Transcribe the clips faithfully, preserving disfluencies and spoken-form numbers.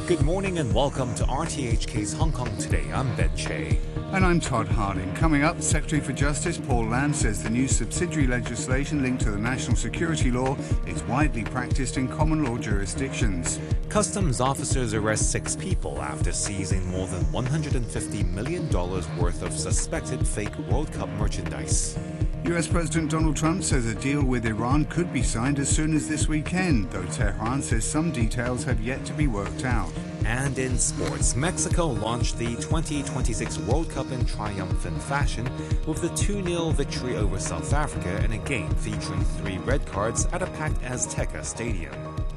Good morning and welcome to R T H K's Hong Kong Today. I'm Ben Che. And I'm Todd Harding. Coming up, Secretary for Justice Paul Lam says the new subsidiary legislation linked to the national security law is widely practiced in common law jurisdictions. Customs officers arrest six people after seizing more than one hundred fifty million dollars worth of suspected fake World Cup merchandise. U S President Donald Trump says a deal with Iran could be signed as soon as this weekend, though Tehran says some details have yet to be worked out. And in sports, Mexico launched the twenty twenty-six World Cup in triumphant fashion with the two nil victory over South Africa in a game featuring three red cards at a packed Azteca Stadium.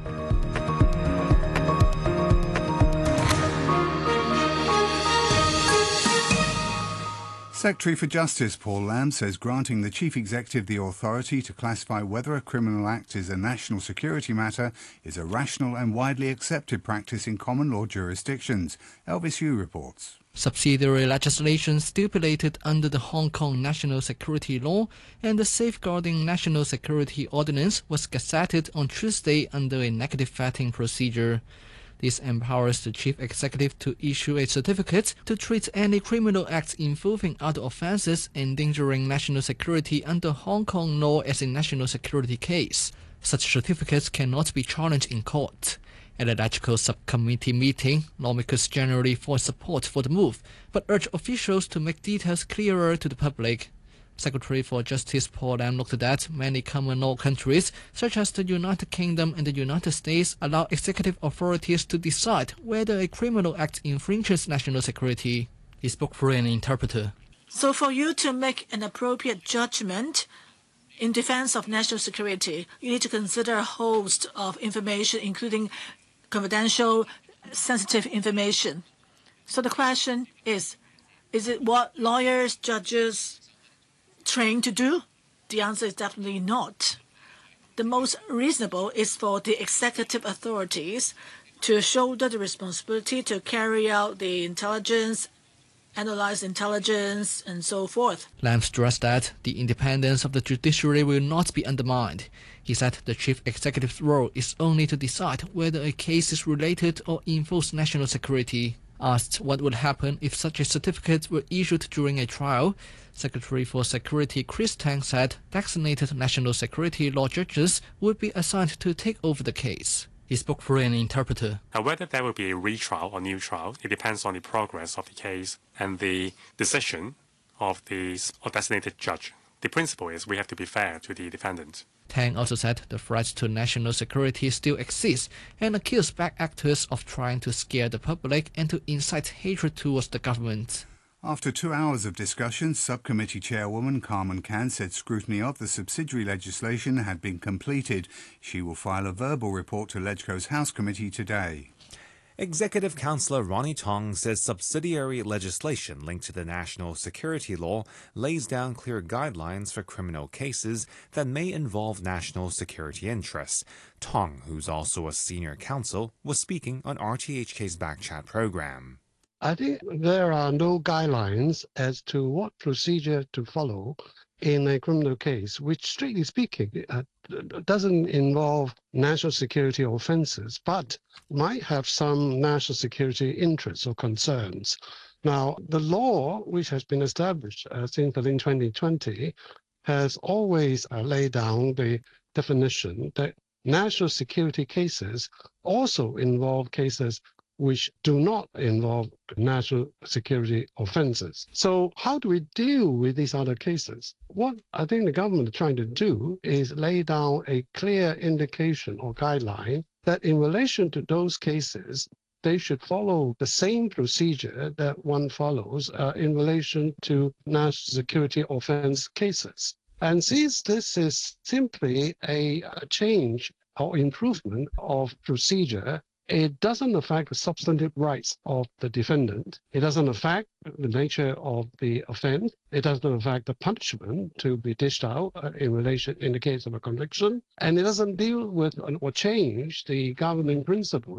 Secretary for Justice Paul Lam says granting the Chief Executive the authority to classify whether a criminal act is a national security matter is a rational and widely accepted practice in common law jurisdictions. Elvis Yu reports. Subsidiary legislation stipulated under the Hong Kong National Security Law and the Safeguarding National Security Ordinance was gazetted on Tuesday under a negative vetting procedure. This empowers the Chief Executive to issue a certificate to treat any criminal acts involving other offences endangering national security under Hong Kong law as a national security case. Such certificates cannot be challenged in court. At a Legical Subcommittee meeting, lawmakers generally voiced support for the move, but urged officials to make details clearer to the public. Secretary for Justice Paul Lam noted that many common law countries, such as the United Kingdom and the United States, allow executive authorities to decide whether a criminal act infringes national security. He spoke through an interpreter. So for you to make an appropriate judgment in defense of national security, you need to consider a host of information, including confidential, sensitive information. So the question is, is it what lawyers, judges, trained to do? The answer is definitely not. The most reasonable is for the executive authorities to shoulder the responsibility to carry out the intelligence, analyze intelligence, and so forth. Lam stressed that the independence of the judiciary will not be undermined. He said the chief executive's role is only to decide whether a case is related or involves national security. Asked what would happen if such a certificate were issued during a trial, Secretary for Security Chris Tang said designated national security law judges would be assigned to take over the case. He spoke through an interpreter. Now, whether there will be a retrial or new trial, it depends on the progress of the case and the decision of the designated judge. The principle is we have to be fair to the defendant. Tang also said the threat to national security still exists and accused bad actors of trying to scare the public and to incite hatred towards the government. After two hours of discussion, Subcommittee Chairwoman Carmen Can said scrutiny of the subsidiary legislation had been completed. She will file a verbal report to LegCo's House Committee today. Executive Councillor Ronnie Tong says subsidiary legislation linked to the national security law lays down clear guidelines for criminal cases that may involve national security interests. Tong, who's also a senior counsel, was speaking on R T H K's Backchat program. I think there are no guidelines as to what procedure to follow in a criminal case, which, strictly speaking, uh, doesn't involve national security offences, but might have some national security interests or concerns. Now, the law, which has been established uh, since within twenty twenty, has always uh, laid down the definition that national security cases also involve cases which do not involve national security offences. So how do we deal with these other cases? What I think the government is trying to do is lay down a clear indication or guideline that in relation to those cases, they should follow the same procedure that one follows uh, in relation to national security offence cases. And since this is simply a, a change or improvement of procedure, it doesn't affect the substantive rights of the defendant. It doesn't affect the nature of the offence. It doesn't affect the punishment to be dished out uh, in relation in the case of a conviction. And it doesn't deal with or change the governing principles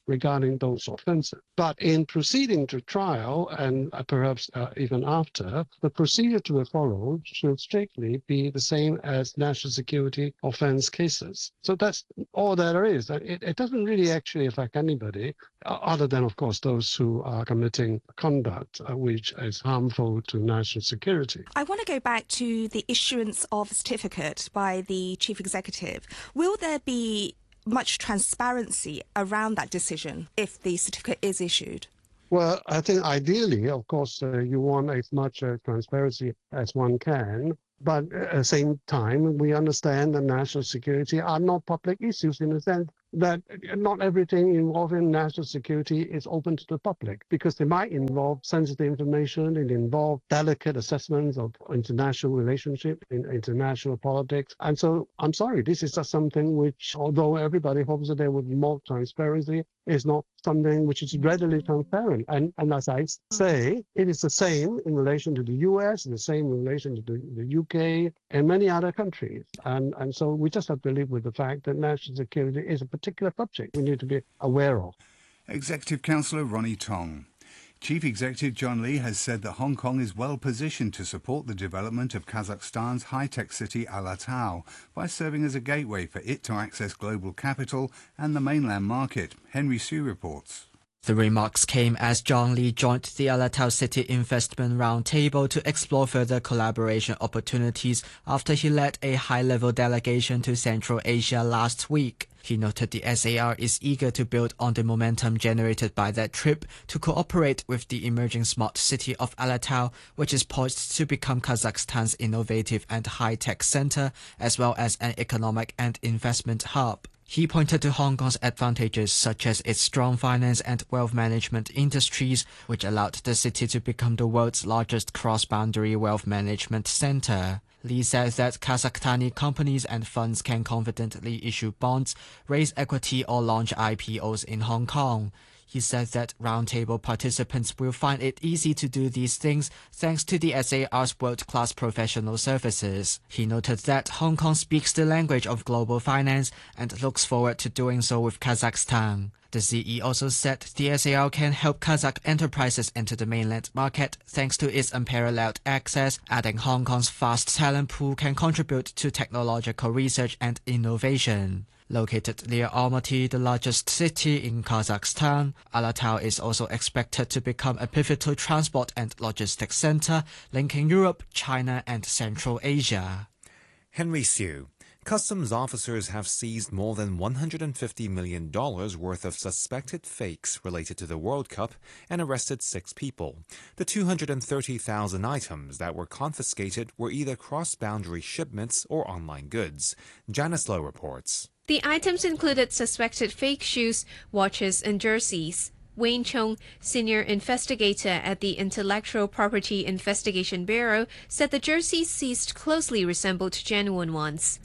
regarding those offences. But in proceeding to trial, and perhaps uh, even after, the procedure to be followed should strictly be the same as national security offence cases. So that's all there is. It, it doesn't really actually affect anybody, uh, other than, of course, those who are committing conduct uh, which is harmful to national security. I want to go back to the issuance of a certificate by the chief executive. Will there be much transparency around that decision if the certificate is issued? Well, I think ideally, of course, uh, you want as much uh, transparency as one can. But at the same time, we understand that national security are not public issues in the sense that not everything involving national security is open to the public, because they might involve sensitive information, it involve delicate assessments of international relationship, in international politics. And so I'm sorry, this is just something which, although everybody hopes that there would be more transparency, is not something which is readily transparent. And, and as I say, it is the same in relation to the U S, the same in relation to the, the U K and many other countries. And, and so we just have to live with the fact that national security is a particular subject we need to be aware of. Executive Councillor Ronnie Tong. Chief Executive John Lee has said that Hong Kong is well positioned to support the development of Kazakhstan's high-tech city Alotau by serving as a gateway for it to access global capital and the mainland market. Henry Sue reports. The remarks came as John Lee joined the Alotau City Investment Roundtable to explore further collaboration opportunities after he led a high-level delegation to Central Asia last week. He noted the S A R is eager to build on the momentum generated by that trip to cooperate with the emerging smart city of Alotau, which is poised to become Kazakhstan's innovative and high-tech center, as well as an economic and investment hub. He pointed to Hong Kong's advantages such as its strong finance and wealth management industries, which allowed the city to become the world's largest cross-boundary wealth management center. Lee said that Kazakhstani companies and funds can confidently issue bonds, raise equity or launch I P Os in Hong Kong. He said that roundtable participants will find it easy to do these things thanks to the S A R's world-class professional services. He noted that Hong Kong speaks the language of global finance and looks forward to doing so with Kazakhstan. The C E also said the S A R can help Kazakh enterprises enter the mainland market thanks to its unparalleled access, adding Hong Kong's vast talent pool can contribute to technological research and innovation. Located near Almaty, the largest city in Kazakhstan, Alotau is also expected to become a pivotal transport and logistics center, linking Europe, China and Central Asia. Henry Sue. Customs officers have seized more than one hundred fifty million dollars worth of suspected fakes related to the World Cup and arrested six people. The two hundred thirty thousand items that were confiscated were either cross-boundary shipments or online goods. Janice Lowe reports. The items included suspected fake shoes, watches and jerseys. Wayne Chung, senior investigator at the Intellectual Property Investigation Bureau, said the jerseys seized closely resembled genuine ones.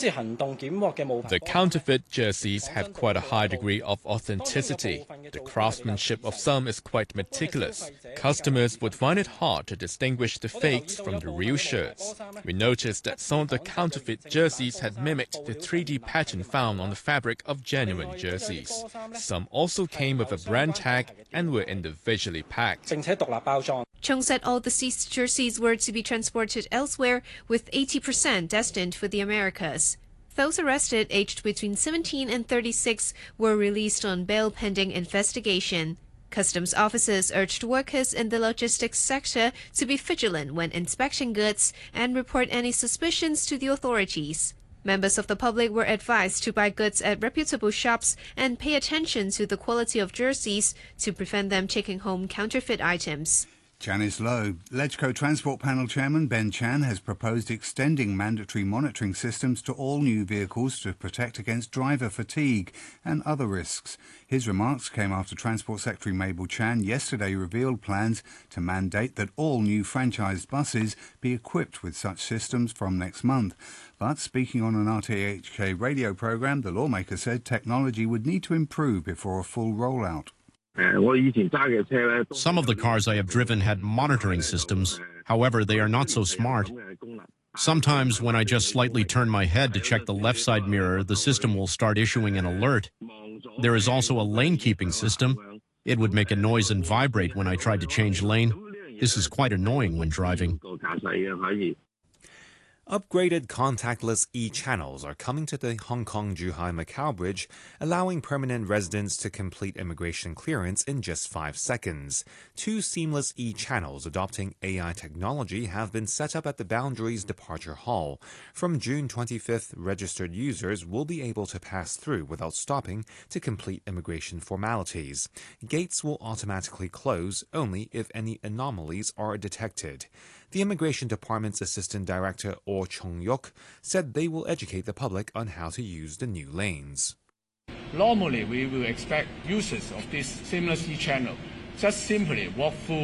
The counterfeit jerseys have quite a high degree of authenticity. The craftsmanship of some is quite meticulous. Customers would find it hard to distinguish the fakes from the real shirts. We noticed that some of the counterfeit jerseys had mimicked the three D pattern found on the fabric of genuine jerseys. Some also came with a brand tag and were individually packed. Chung said all the seized jerseys were to be transported elsewhere, with eighty percent destined for the Americas. Those arrested, aged between seventeen and thirty-six, were released on bail pending investigation. Customs officers urged workers in the logistics sector to be vigilant when inspecting goods and report any suspicions to the authorities. Members of the public were advised to buy goods at reputable shops and pay attention to the quality of jerseys to prevent them taking home counterfeit items. Janice Lowe. LegCo Transport Panel Chairman Ben Chan has proposed extending mandatory monitoring systems to all new vehicles to protect against driver fatigue and other risks. His remarks came after Transport Secretary Mabel Chan yesterday revealed plans to mandate that all new franchised buses be equipped with such systems from next month. But speaking on an R T H K radio programme, the lawmaker said technology would need to improve before a full rollout. Some of the cars I have driven had monitoring systems. However, they are not so smart. Sometimes when I just slightly turn my head to check the left side mirror, the system will start issuing an alert. There is also a lane keeping system. It would make a noise and vibrate when I tried to change lane. This is quite annoying when driving. Upgraded contactless e-channels are coming to the Hong Kong-Zhuhai-Macau Bridge, allowing permanent residents to complete immigration clearance in just five seconds. Two seamless e-channels adopting A I technology have been set up at the Boundaries Departure Hall. From June twenty-fifth, registered users will be able to pass through without stopping to complete immigration formalities. Gates will automatically close only if any anomalies are detected. The Immigration Department's Assistant Director, Oh Chung-yok, said they will educate the public on how to use the new lanes. Normally, we will expect users of this seamless e-channel just simply walk through